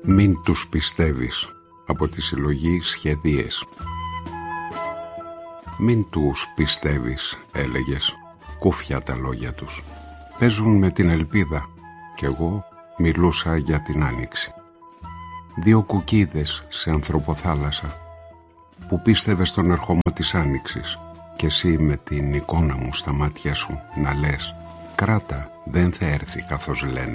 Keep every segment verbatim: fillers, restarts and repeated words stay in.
Μην τους πιστεύεις, από τη συλλογή Σχεδίες. Μην τους πιστεύεις, έλεγες, κούφια τα λόγια τους. Παίζουν με την ελπίδα κι εγώ μιλούσα για την άνοιξη. Δύο κουκίδες σε ανθρωποθάλασσα που πίστευες στον ερχομό της άνοιξης κι εσύ με την εικόνα μου στα μάτια σου να λες «Κράτα, δεν θα έρθει καθώς λένε».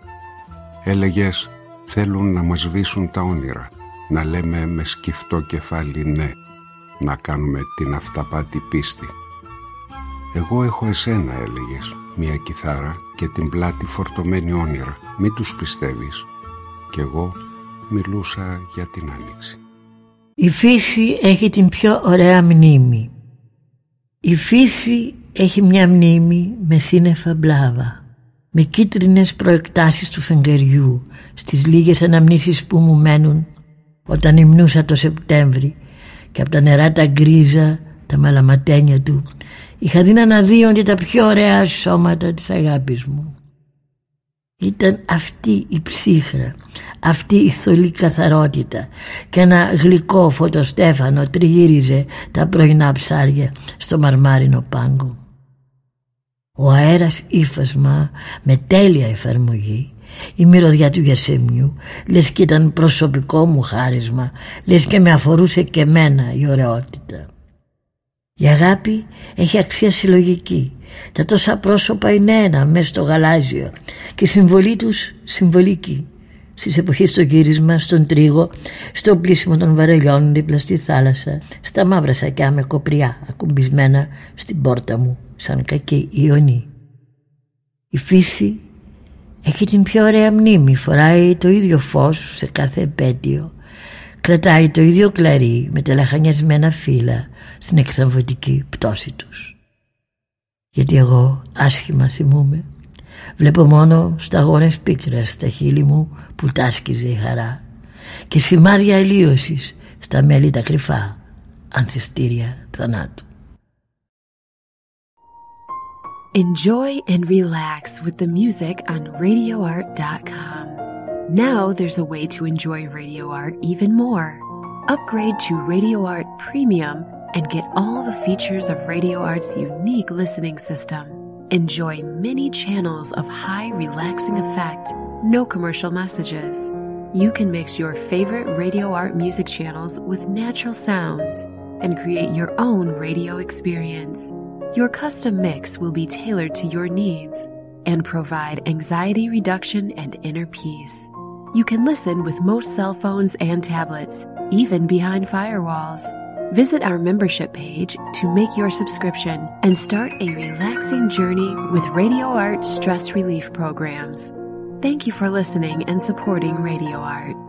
Έλεγες «Θέλουν να μας σβήσουν τα όνειρα, να λέμε με σκυφτό κεφάλι ναι, να κάνουμε την αυταπάτη πίστη». «Εγώ έχω εσένα», έλεγες, «μια κιθάρα και την πλάτη φορτωμένη όνειρα, μην τους πιστεύεις». Κι εγώ μιλούσα για την άνοιξη. Η φύση έχει την πιο ωραία μνήμη. Η φύση έχει μια μνήμη με σύννεφα μπλάβα, με κίτρινες προεκτάσεις του φεγγαριού στις λίγες αναμνήσεις που μου μένουν όταν υμνούσα το Σεπτέμβρη και από τα νερά τα γκρίζα, τα μαλαματένια του είχα δει να αναδύονται τα πιο ωραία σώματα της αγάπης μου. Ήταν αυτή η ψύχρα, αυτή η θολή καθαρότητα και ένα γλυκό φωτοστέφανο τριγύριζε τα πρωινά ψάρια στο μαρμάρινο πάγκο. Ο αέρας ύφασμα με τέλεια εφαρμογή, η μυρωδιά του Γεσέμιου, λες και ήταν προσωπικό μου χάρισμα, λες και με αφορούσε και μένα η ωραιότητα. Η αγάπη έχει αξία συλλογική. Τα τόσα πρόσωπα είναι ένα μέσα στο γαλάζιο και η συμβολή τους συμβολική. Στις εποχές στο γύρισμα, στον τρίγο, στο πλήσιμο των βαρελιών δίπλα στη θάλασσα, στα μαύρα σακιά με κοπριά ακουμπισμένα στην πόρτα μου σαν κακή ιονή. Η φύση έχει την πιο ωραία μνήμη, φοράει το ίδιο φως σε κάθε επέτειο, κρατάει το ίδιο κλαρί με τα λαχανιασμένα φύλλα στην εκθαμβωτική πτώση τους. Γιατί εγώ άσχημα θυμούμαι, βλέπω μόνο σταγόνες πίκρας στα χείλη μου που τάσκιζε η χαρά και σημάδια αλλίωσης στα μέλη τα κρυφά, ανθιστήρια θανάτου. Enjoy and relax with the music on radio art dot com. Now there's a way to enjoy Radio Art even more. Upgrade to Radio Art Premium and get all the features of Radio Art's unique listening system. Enjoy many channels of high relaxing effect, no commercial messages. You can mix your favorite Radio Art music channels with natural sounds and create your own radio experience. Your custom mix will be tailored to your needs and provide anxiety reduction and inner peace. You can listen with most cell phones and tablets, even behind firewalls. Visit our membership page to make your subscription and start a relaxing journey with Radio Art stress relief programs. Thank you for listening and supporting Radio Art.